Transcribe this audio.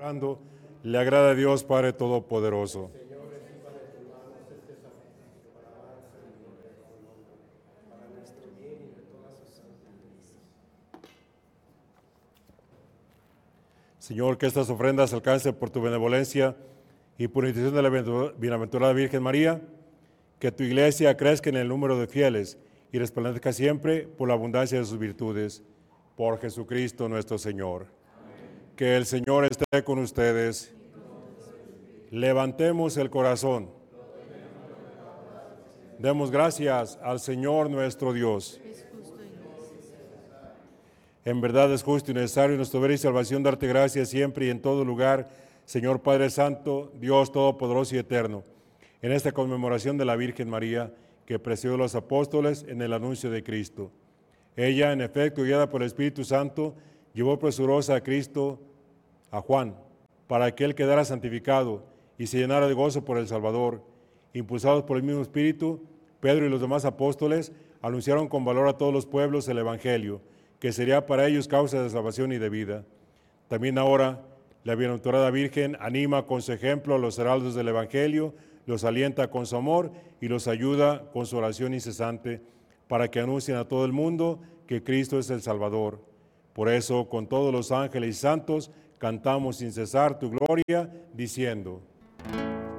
le agrada a Dios Padre Todopoderoso. Señor, que estas ofrendas alcancen por tu benevolencia y por intercesión de la bienaventurada Virgen María, que tu iglesia crezca en el número de fieles y resplandezca siempre por la abundancia de sus virtudes. Por Jesucristo nuestro Señor. Amén. Que el Señor esté con ustedes. Levantemos el corazón. Demos gracias al Señor nuestro Dios. En verdad es justo y necesario nuestro deber y salvación darte gracias siempre y en todo lugar, Señor Padre Santo, Dios Todopoderoso y Eterno, en esta conmemoración de la Virgen María que precedió a los apóstoles en el anuncio de Cristo. Ella, en efecto, guiada por el Espíritu Santo, llevó presurosa a Cristo, a Juan, para que él quedara santificado y se llenara de gozo por el Salvador. Impulsados por el mismo Espíritu, Pedro y los demás apóstoles anunciaron con valor a todos los pueblos el Evangelio, que sería para ellos causa de salvación y de vida. También ahora, la bienaventurada Virgen anima con su ejemplo a los heraldos del Evangelio, los alienta con su amor y los ayuda con su oración incesante para que anuncien a todo el mundo que Cristo es el Salvador. Por eso, con todos los ángeles y santos, cantamos sin cesar tu gloria, diciendo: